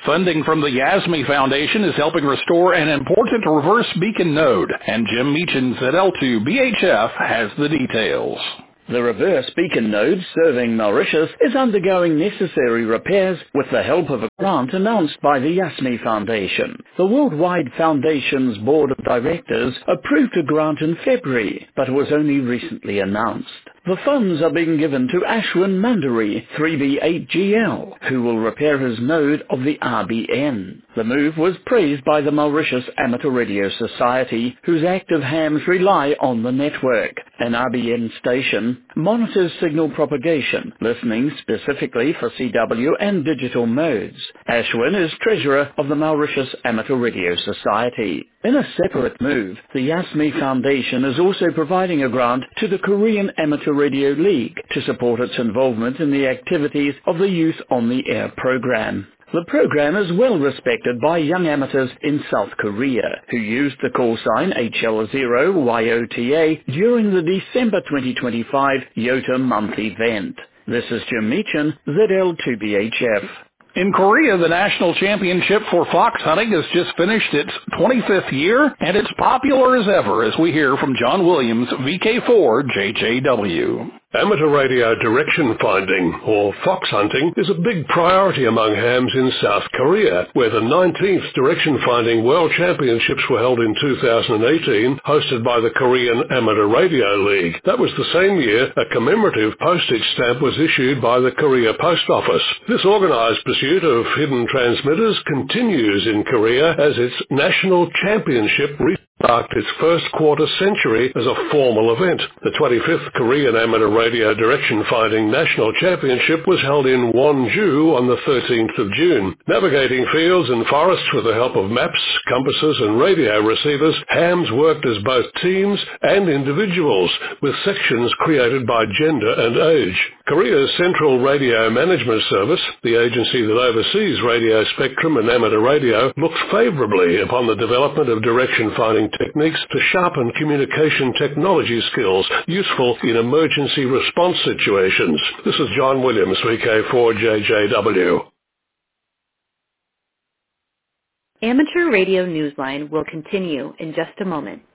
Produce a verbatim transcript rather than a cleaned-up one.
Funding from the YASME Foundation is helping restore an important reverse beacon node, and Jim Meachins at L two B H F has the details. The reverse beacon node serving Mauritius is undergoing necessary repairs with the help of a grant announced by the YASME Foundation. The Worldwide Foundation's Board of Directors approved a grant in February, but was only recently announced. The funds are being given to Ashwin Mandari, three B eight G L, who will repair his node of the R B N. The move was praised by the Mauritius Amateur Radio Society, whose active hams rely on the network. An R B N station monitors signal propagation, listening specifically for C W and digital modes. Ashwin is treasurer of the Mauritius Amateur Radio Society. In a separate move, the YASME Foundation is also providing a grant to the Korean Amateur Radio League to support its involvement in the activities of the Youth on the Air program. The program is well respected by young amateurs in South Korea, who used the call sign H L zero Y O T A during the December twenty twenty-five YOTA month event. This is Jim Meachin, Z L two B H F. In Korea, the national championship for fox hunting has just finished its twenty-fifth year, and it's popular as ever, as we hear from John Williams, V K four J J W. Amateur radio direction finding, or fox hunting, is a big priority among hams in South Korea, where the nineteenth Direction Finding World Championships were held in two thousand eighteen, hosted by the Korean Amateur Radio League. That was the same year a commemorative postage stamp was issued by the Korea Post Office. This organized pursuit of hidden transmitters continues in Korea as its national championship marked its first quarter century as a formal event. The twenty-fifth Korean Amateur Radio Direction Finding National Championship was held in Wonju on the thirteenth of June. Navigating fields and forests with the help of maps, compasses and radio receivers, hams worked as both teams and individuals, with sections created by gender and age. Korea's Central Radio Management Service, the agency that oversees radio spectrum and amateur radio, looked favorably upon the development of direction finding techniques to sharpen communication technology skills useful in emergency response situations. This is John Williams, V K four J J W. Amateur Radio Newsline will continue in just a moment.